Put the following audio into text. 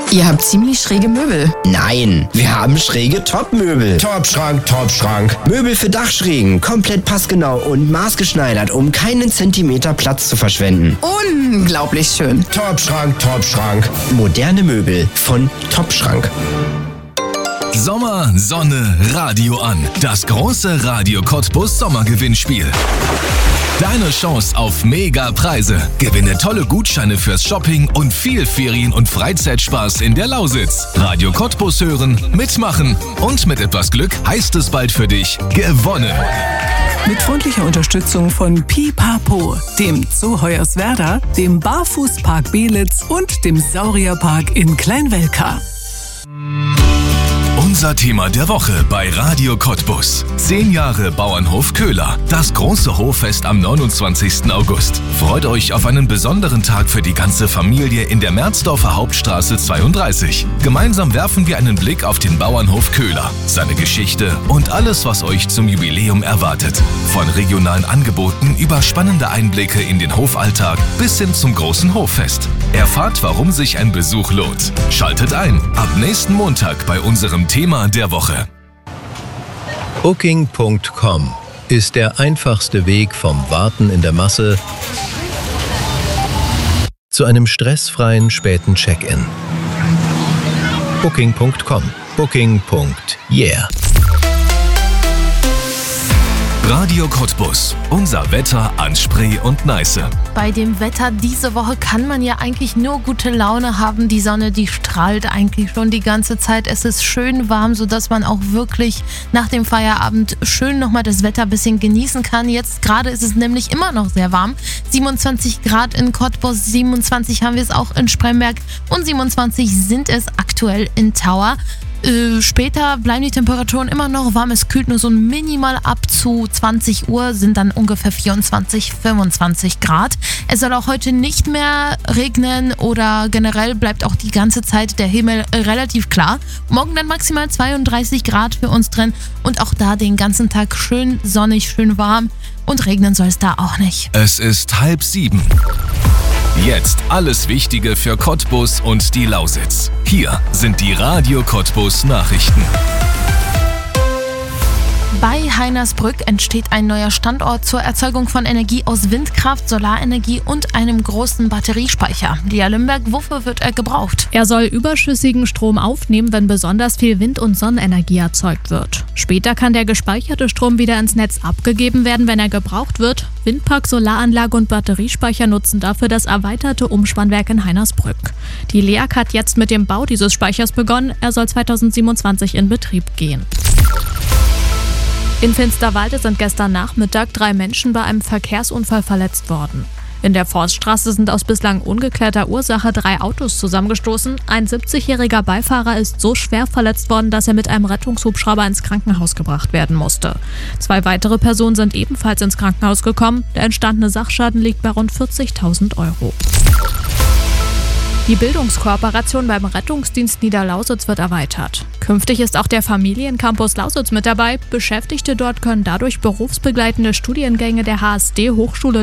Ihr habt ziemlich schräge Möbel. Nein, wir haben schräge Topmöbel. Topschrank, Topschrank. Möbel für Dachschrägen, komplett passgenau und maßgeschneidert, um keinen Zentimeter Platz zu verschwenden. Unglaublich schön. Topschrank, Topschrank. Moderne Möbel von Topschrank. Sommer, Sonne, Radio an. Das große Radio Cottbus Sommergewinnspiel. Deine Chance auf Mega-Preise. Gewinne tolle Gutscheine fürs Shopping und viel Ferien- und Freizeitspaß in der Lausitz. Radio Cottbus hören, mitmachen und mit etwas Glück heißt es bald für dich gewonnen. Mit freundlicher Unterstützung von Pipapo, dem Zoo Hoyerswerda, dem Barfußpark Belitz und dem Saurierpark in Kleinwelka. Unser Thema der Woche bei Radio Cottbus. 10 Jahre Bauernhof Köhler. Das große Hoffest am 29. August. Freut euch auf einen besonderen Tag für die ganze Familie in der Merzdorfer Hauptstraße 32. Gemeinsam werfen wir einen Blick auf den Bauernhof Köhler, seine Geschichte und alles, was euch zum Jubiläum erwartet. Von regionalen Angeboten über spannende Einblicke in den Hofalltag bis hin zum großen Hoffest. Erfahrt, warum sich ein Besuch lohnt. Schaltet ein ab nächsten Montag bei unserem Thema der Woche. Booking.com ist der einfachste Weg vom Warten in der Masse zu einem stressfreien späten Check-in. Booking.com. Booking.yeah. Radio Cottbus. Unser Wetter an Spree und Neiße. Bei dem Wetter diese Woche kann man ja eigentlich nur gute Laune haben. Die Sonne, die strahlt eigentlich schon die ganze Zeit. Es ist schön warm, sodass man auch wirklich nach dem Feierabend schön nochmal das Wetter ein bisschen genießen kann. Jetzt gerade ist es nämlich immer noch sehr warm. 27 Grad in Cottbus, 27 haben wir es auch in Spremberg und 27 sind es aktuell in Tauer. Später bleiben die Temperaturen immer noch warm. Es kühlt nur so minimal ab. Zu 20 Uhr sind dann ungefähr 24, 25 Grad. Es soll auch heute nicht mehr regnen oder generell bleibt auch die ganze Zeit der Himmel relativ klar. Morgen dann maximal 32 Grad für uns drin und auch da den ganzen Tag schön sonnig, schön warm und regnen soll es da auch nicht. Es ist 6:30. Jetzt alles Wichtige für Cottbus und die Lausitz. Hier sind die Radio Cottbus Nachrichten. Bei Heinersbrück entsteht ein neuer Standort zur Erzeugung von Energie aus Windkraft, Solarenergie und einem großen Batteriespeicher. Lia Limberg, wofür wird er gebraucht? Er soll überschüssigen Strom aufnehmen, wenn besonders viel Wind- und Sonnenenergie erzeugt wird. Später kann der gespeicherte Strom wieder ins Netz abgegeben werden, wenn er gebraucht wird. Windpark, Solaranlage und Batteriespeicher nutzen dafür das erweiterte Umspannwerk in Heinersbrück. Die LEAG hat jetzt mit dem Bau dieses Speichers begonnen. Er soll 2027 in Betrieb gehen. In Finsterwalde sind gestern Nachmittag 3 Menschen bei einem Verkehrsunfall verletzt worden. In der Forststraße sind aus bislang ungeklärter Ursache 3 Autos zusammengestoßen. Ein 70-jähriger Beifahrer ist so schwer verletzt worden, dass er mit einem Rettungshubschrauber ins Krankenhaus gebracht werden musste. 2 weitere Personen sind ebenfalls ins Krankenhaus gekommen. Der entstandene Sachschaden liegt bei rund 40.000 €. Die Bildungskooperation beim Rettungsdienst Niederlausitz wird erweitert. Künftig ist auch der Familiencampus Lausitz mit dabei. Beschäftigte dort können dadurch berufsbegleitende Studiengänge der HSD Hochschule